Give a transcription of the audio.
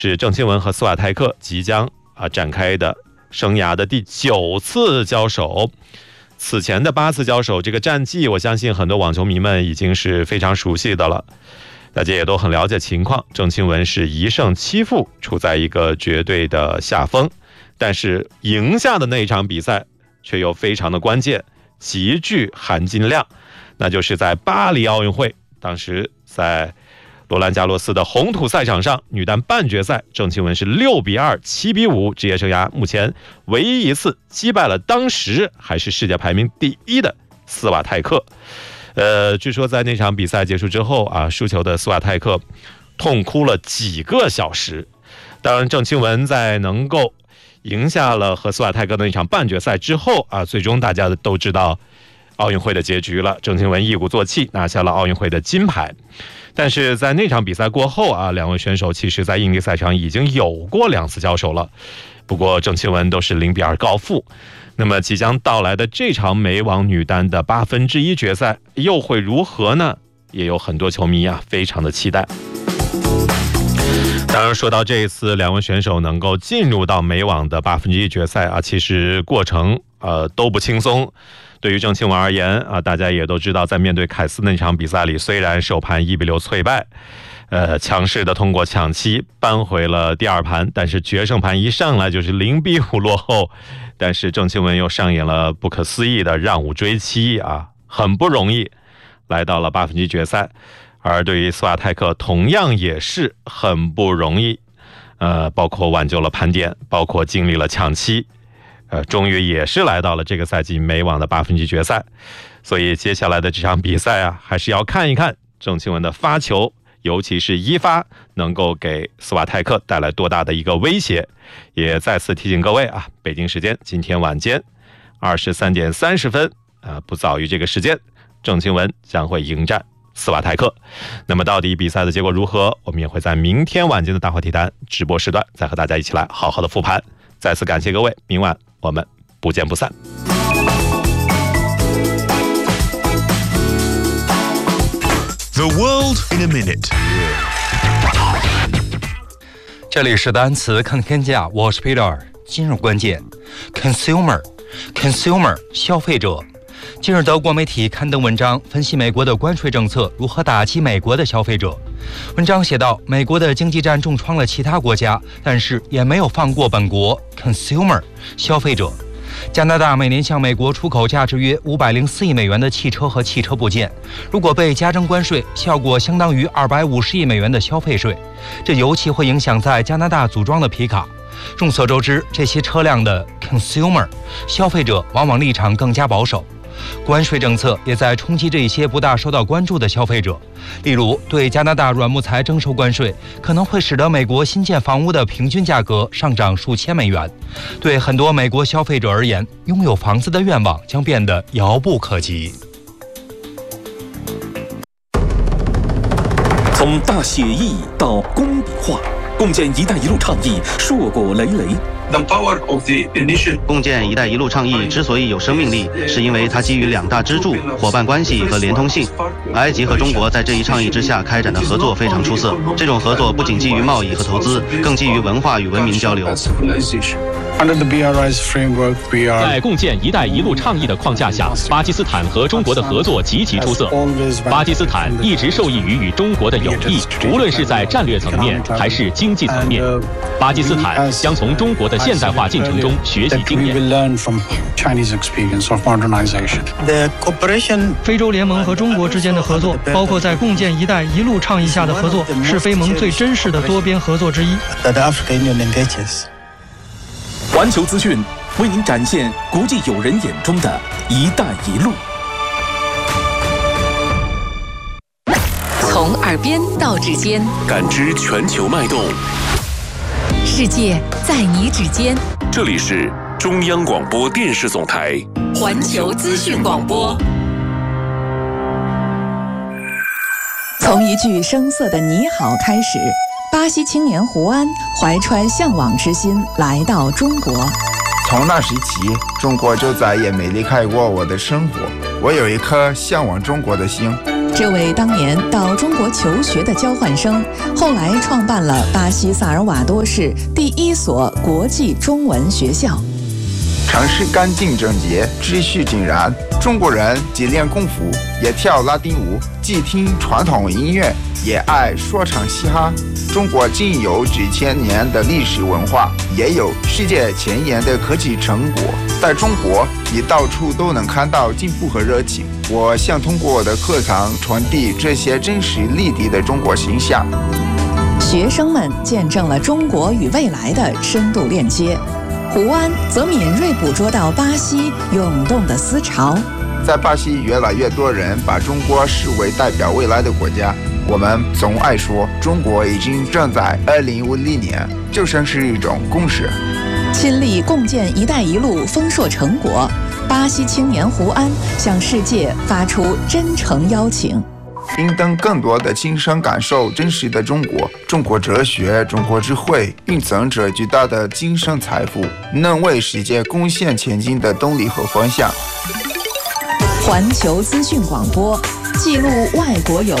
是郑钦文和斯瓦泰克即将展开的生涯的第9次交手。此前的8次交手，这个战绩我相信很多网球迷们已经是非常熟悉的了，大家也都很了解情况。郑钦文是1胜7负，处在一个绝对的下风，但是赢下的那一场比赛却又非常的关键，极具含金量，那就是在巴黎奥运会，当时在罗兰加洛斯的红土赛场上，女单半决赛，郑钦文是6比2、7比5，职业生涯目前唯一一次击败了当时还是世界排名第1的斯瓦泰克。据说在那场比赛结束之后输球的斯瓦泰克痛哭了几个小时。当然，郑钦文在能够赢下了和斯瓦泰克的那场半决赛之后最终大家都知道奥运会的结局了，郑钦文一鼓作气拿下了奥运会的金牌。但是在那场比赛过后两位选手其实在硬地赛场已经有过2次交手了，不过郑钦文都是0比2告负。那么即将到来的这场美网女单的1/8决赛又会如何呢？也有很多球迷非常的期待。当然说到这一次2位选手能够进入到美网的1/8决赛其实过程都不轻松。对于郑钦文而言大家也都知道，在面对凯斯那场比赛里，虽然首盘1比6脆败，强势的通过抢七扳回了第2盘，但是决胜盘一上来就是0比5落后，但是郑钦文又上演了不可思议的让5追7很不容易来到了1/8决赛。而对于斯瓦泰克同样也是很不容易，包括挽救了盘点，包括经历了抢七，终于也是来到了这个赛季美网的1/8决赛。所以接下来的这场比赛还是要看一看郑钦文的发球，尤其是一发能够给斯瓦泰克带来多大的一个威胁。也再次提醒各位北京时间今天晚间23点30分不早于这个时间，郑钦文将会迎战斯瓦泰克。那么到底比赛的结果如何，我们也会在明天晚间的大话题坛直播时段再和大家一起来好好的复盘。再次感谢各位，明晚我们不见不散。 The world in a minute。 这里是单词看天下，我是 Peter。今日关键 consumer 消费者。近日，德国媒体刊登文章，分析美国的关税政策如何打击美国的消费者。文章写道，美国的经济战重创了其他国家，但是也没有放过本国 consumer 消费者。加拿大每年向美国出口价值约504亿美元的汽车和汽车部件，如果被加征关税，效果相当于250亿美元的消费税，这尤其会影响在加拿大组装的皮卡。众所周知，这些车辆的 consumer 消费者往往立场更加保守。关税政策也在冲击这些不大受到关注的消费者，例如对加拿大软木材征收关税，可能会使得美国新建房屋的平均价格上涨数千美元。对很多美国消费者而言，拥有房子的愿望将变得遥不可及。 从大写意到工笔画，共建“一带一路”倡议硕果累累。 共建“一带一路”倡议之所以有生命力，是因为它基于2大支柱：伙伴关系和连通性。埃及和中国在这一倡议之下开展的合作非常出色。这种合作不仅基于贸易和投资，更基于文化与文明交流。 在共建“一带一路”倡议的框架下，巴基斯坦和中国的合作极其出色。巴基斯坦一直受益于与中国的友谊，无论是在战略层面还是经济层面。巴基斯坦将从中国的现代化进程中学习经验。 非洲联盟和中国之间的合作，包括在共建“一带一路”倡议下的合作，是非盟最真实的多边合作之一。 环球资讯为您展现国际友人眼中的“一带一路”。 从耳边到指尖， 感知全球脉动， 世界在你指尖。 这里是中央广播电视总台环球资讯广播。从一句生涩的你好开始，巴西青年胡安怀揣向往之心来到中国。 从那时起，中国就再也没离开过我的生活。我有一颗向往中国的心。 这位当年到中国求学的交换生，后来创办了巴西萨尔瓦多市第一所国际中文学校。 城市干净整洁，秩序井然。中国人既练功夫，也跳拉丁舞，既听传统音乐，也爱说唱嘻哈。中国既有几千年的历史文化，也有世界前沿的科技成果。在中国，你到处都能看到进步和热情。我想通过我的课堂传递这些真实立体的中国形象。 学生们见证了中国与未来的深度链接。胡安则敏锐捕捉到巴西涌动的思潮。 在巴西，越来越多人把中国视为代表未来的国家。我们总爱说，中国已经正在2050年，就像是一种共识。 亲历共建“一带一路”丰硕成果，巴西青年胡安向世界发出真诚邀请。 应当更多的亲身感受真实的中国，中国哲学、中国智慧蕴藏着巨大的精神财富，能为世界贡献前进的动力和方向。 环球资讯广播，记录外国友